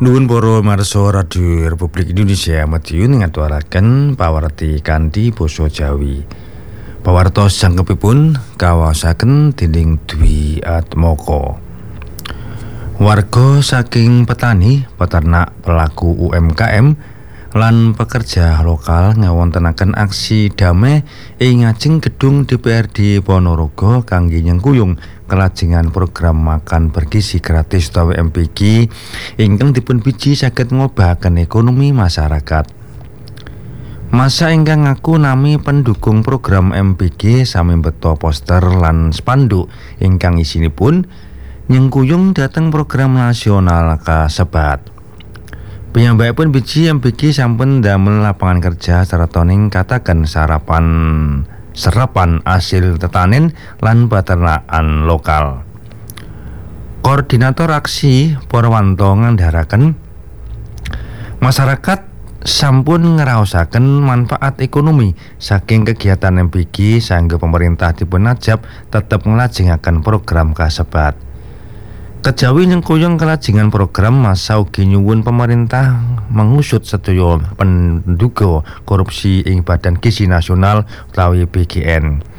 Nuwun para marsa Radio Republik Indonesia Madiun ngaturaken pawarti kanthi basa Jawi. Pawarta sangkepipun kawaosaken dening Dwi Atmoko. Warga saking petani, peternak, pelaku UMKM lan pekerja lokal ngawontenaken aksi damai ing ngajeng gedung DPRD Ponorogo kangge nyengkuyung kelajengan program makan bergizi gratis utawa MBG ingkang dipunpiji saged ngobahaken ekonomi masyarakat. Masa ingkang ngaku nami pendukung program MBG sami mbeta poster lan spanduk ingkang isinipun nyengkuyung dhateng program nasional kasebat. Piyambakipun biji MBG sampun damel lapangan kerja sarta ningkataken serapan hasil tetanen lan peternakan lokal. Koordinator aksi Purwanto ngandharaken masyarakat sampun ngraosaken manfaat ekonomi saking kegiatan MBG sangga pemerintah dipun ajab tetep nglajengaken program kasebat. Kejawi nyengkuyung kelajengan program masa ugi nyuwun pemerintah mengusut sedaya penduga korupsi ing Badan Gizi Nasional utawi BGN.